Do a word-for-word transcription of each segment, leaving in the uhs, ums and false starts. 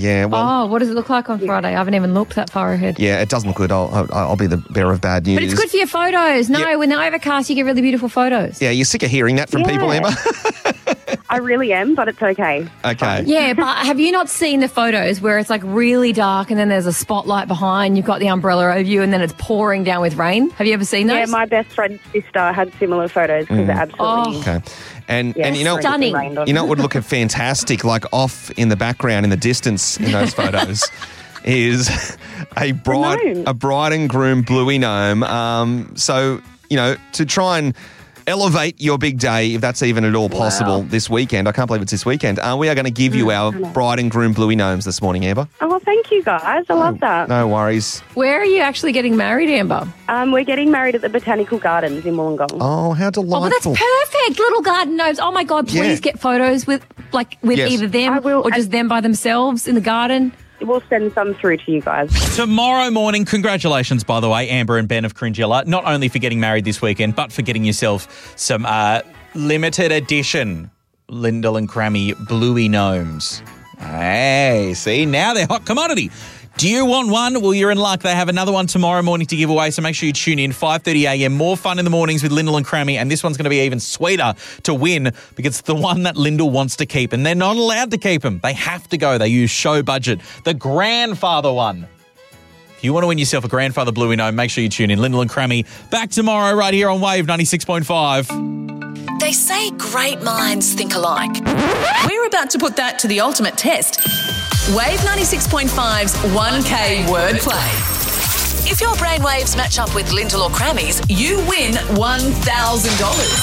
Yeah, well... Oh, what does it look like on Friday? I haven't even looked that far ahead. Yeah, it doesn't look good. I'll, I'll, I'll be the bearer of bad news. But it's good for your photos. No, Yeah. when they're overcast, you get really beautiful photos. Yeah, you're sick of hearing that from Yeah. people, Emma? I really am, but it's okay. Okay. Yeah, but have you not seen the photos where it's like really dark and then there's a spotlight behind, you've got the umbrella over you and then it's pouring down with rain? Have you ever seen those? Yeah, my best friend's sister had similar photos because it absolutely... Oh. Okay. And, Yeah, and you know, stunning. rained on you know it. what would look fantastic, like off in the background in the distance in those photos, is a bride, gnome. a bride and groom bluey gnome. Um, so, you know, to try and elevate your big day, if that's even at all possible this weekend, I can't believe it's this weekend, uh, we are going to give you our bride and groom bluey gnomes this morning, Amber. Oh, thank you, guys. I love that. No worries. Where are you actually getting married, Amber? Um, we're getting married at the Botanical Gardens in Wollongong. Oh, how Oh, well, that's delightful. perfect. Little garden gnomes. Oh, my God, please Yeah. get photos with like with Yes. either them I will, or just and- them by themselves in the garden. We'll send some through to you guys. Tomorrow morning, congratulations, by the way, Amber and Ben of Cringilla, not only for getting married this weekend, but for getting yourself some uh, limited edition Lyndall and Crammy Bluey Gnomes. Hey, see, now they're hot commodity. Do you want one? Well, you're in luck. They have another one tomorrow morning to give away, so make sure you tune in, five thirty a m. More fun in the mornings with Lyndall and Crammy, and this one's going to be even sweeter to win because it's the one that Lyndall wants to keep, and they're not allowed to keep them. They have to go. They use show budget. The grandfather one. If you want to win yourself a grandfather Bluey gnome, make sure you tune in. Lyndall and Crammy, back tomorrow right here on Wave ninety-six point five. They say great minds think alike. We're about to put that to the ultimate test. Wave ninety-six point five's one K wordplay. If your brainwaves match up with Lyndall or Crammy's, you win one thousand dollars.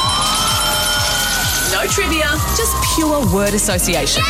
No trivia, just pure word association.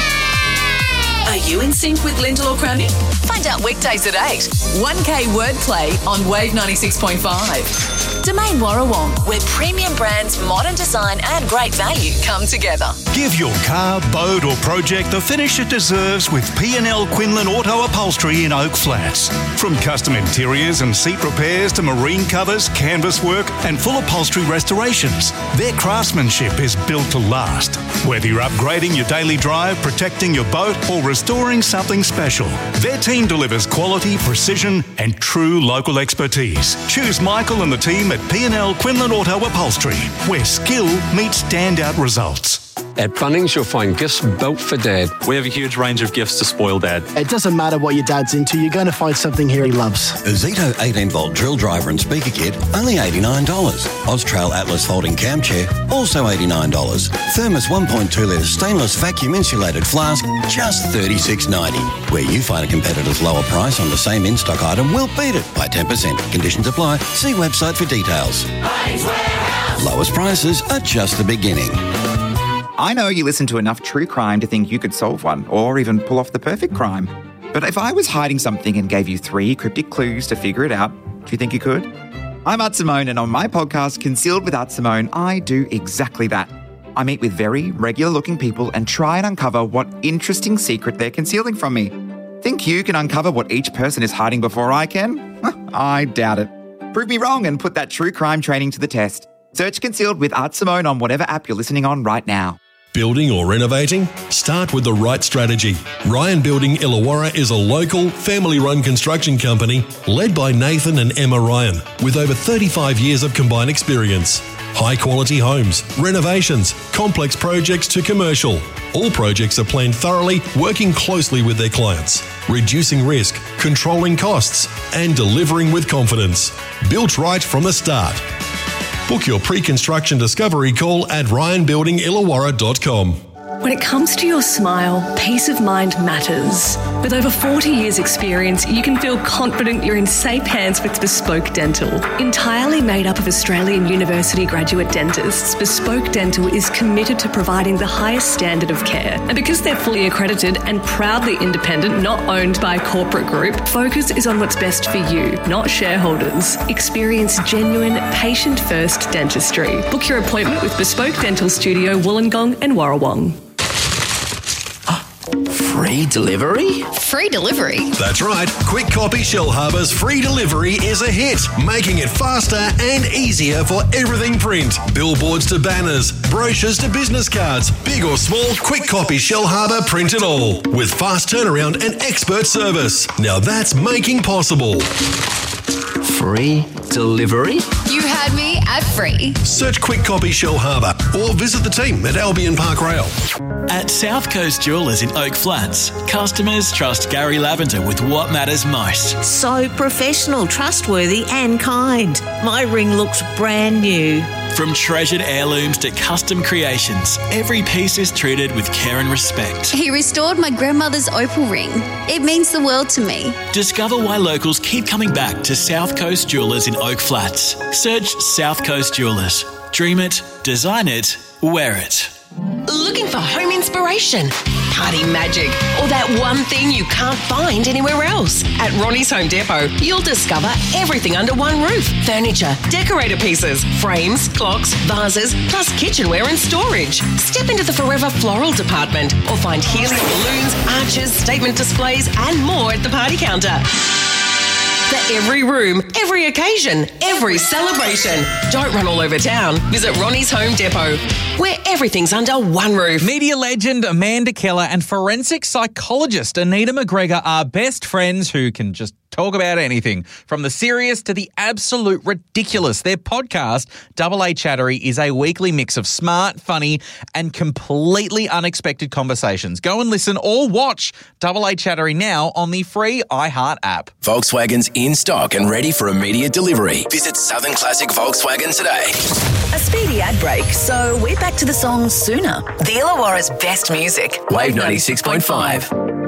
Are you in sync with Lyndall or Crammy? Find out weekdays at eight. one K wordplay on Wave ninety-six point five. Domain Warrawong, where premium brands, modern design and great value come together. Give your car, boat or project the finish it deserves with P and L Quinlan Auto Upholstery in Oak Flats. From custom interiors and seat repairs to marine covers, canvas work and full upholstery restorations, their craftsmanship is built to last. Whether you're upgrading your daily drive, protecting your boat or restoring something special, their team delivers quality, precision and true local expertise. Choose Michael and the team at P and L Quinlan Auto Upholstery, where skill meets standout results. At Bunnings, you'll find gifts built for Dad. We have a huge range of gifts to spoil Dad. It doesn't matter what your dad's into, you're going to find something here he loves. A Zito eighteen volt drill driver and speaker kit, only eighty-nine dollars. Austrail Atlas folding cam chair, also eighty-nine dollars. Thermos one point two litre stainless vacuum insulated flask, just thirty-six ninety. Where you find a competitor's lower price on the same in-stock item, we'll beat it by ten percent. Conditions apply. See website for details. Lowest prices are just the beginning. I know you listen to enough true crime to think you could solve one, or even pull off the perfect crime. But if I was hiding something and gave you three cryptic clues to figure it out, do you think you could? I'm Art Simone, and on my podcast, Concealed with Art Simone, I do exactly that. I meet with very regular-looking people and try and uncover what interesting secret they're concealing from me. Think you can uncover what each person is hiding before I can? I doubt it. Prove me wrong and put that true crime training to the test. Search Concealed with Art Simone on whatever app you're listening on right now. Building or renovating? Start with the right strategy. Ryan Building Illawarra is a local, family-run construction company led by Nathan and Emma Ryan with over thirty-five years of combined experience. High-quality homes, renovations, complex projects to commercial. All projects are planned thoroughly, working closely with their clients, reducing risk, controlling costs, and delivering with confidence. Built right from the start. Book your pre-construction discovery call at ryan building illawarra dot com. When it comes to your smile, peace of mind matters. With over forty years experience, you can feel confident you're in safe hands with Bespoke Dental. Entirely made up of Australian University graduate dentists, Bespoke Dental is committed to providing the highest standard of care. And because they're fully accredited and proudly independent, not owned by a corporate group, focus is on what's best for you, not shareholders. Experience genuine, patient-first dentistry. Book your appointment with Bespoke Dental Studio, Wollongong and Warrawong. Free delivery? Free delivery? That's right. Quick Copy Shellharbour's free delivery is a hit, making it faster and easier for everything print. Billboards to banners, brochures to business cards, big or small, Quick Copy Shellharbour print it all. With fast turnaround and expert service. Now that's making possible. Free delivery? You had me at free. Search Quick Copy Shellharbour or visit the team at Albion Park Rail. At South Coast Jewellers in Oak Flats, customers trust Gary Lavender with what matters most. So professional, trustworthy and kind. My ring looks brand new. From treasured heirlooms to custom creations, every piece is treated with care and respect. He restored my grandmother's opal ring. It means the world to me. Discover why locals keep coming back to South Coast Jewellers in Oak Flats. Search South Coast Jewellers. Dream it, design it, wear it. Looking for home inspiration, party magic, or that one thing you can't find anywhere else? At Ronnie's Home Depot, you'll discover everything under one roof. Furniture, decorator pieces, frames, clocks, vases, plus kitchenware and storage. Step into the Forever Floral department or find helium balloons, arches, statement displays and more at the party counter. For every room, every occasion, every celebration. Don't run all over town. Visit Ronnie's Home Depot, where everything's under one roof. Media legend Amanda Keller and forensic psychologist Anita McGregor are best friends who can just talk about anything, from the serious to the absolute ridiculous. Their podcast, Double A Chattery, is a weekly mix of smart, funny, and completely unexpected conversations. Go and listen or watch Double A Chattery now on the free iHeart app. Volkswagen's in stock and ready for immediate delivery. Visit Southern Classic Volkswagen today. A speedy ad break, so we're back to the song sooner. The Illawarra's best music. Wave ninety-six point five.